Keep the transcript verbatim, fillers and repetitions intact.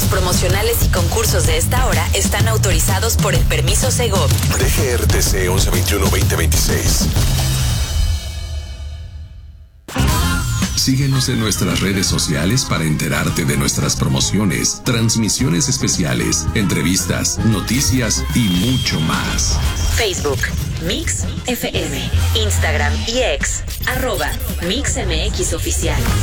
promocionales y concursos de esta hora están autorizados por el permiso Segov. D G R T C once veintiuno veinte veintiséis. Síguenos en nuestras redes sociales para enterarte de nuestras promociones, transmisiones especiales, entrevistas, noticias y mucho más. Facebook, Mix F M, Instagram y X, arroba Mix M X Oficial.